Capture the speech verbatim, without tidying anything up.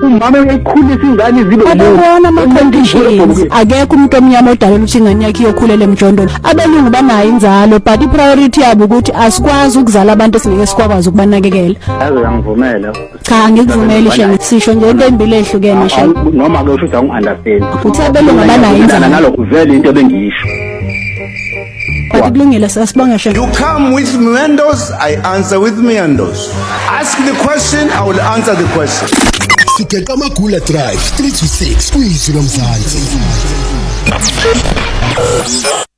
umama ekhulisa ingane zibe abona ama-conditions akekho umuntu omnyama odalela ukuthi ingane yakhe iyokhulela emjondolo. Abelungu banayo inzalo but i-priority yabo ukuthi asikwazi ukuzala abantu esingeke sikwazi ukubanakekela. Angivumela. Cha ngikuvumele shenge sisho nje into embili ehlukene shenge. Noma ke usho ungi-understand. Uthi abelungu banayo inzalo nalokho vele into ebengiyisho. But kulungile sasibonga shenge. You come with meandos, I answer with meandos. Ask the question, I will answer the question. Sikeqa Magula Drive three to six kuyizwi lomzansi.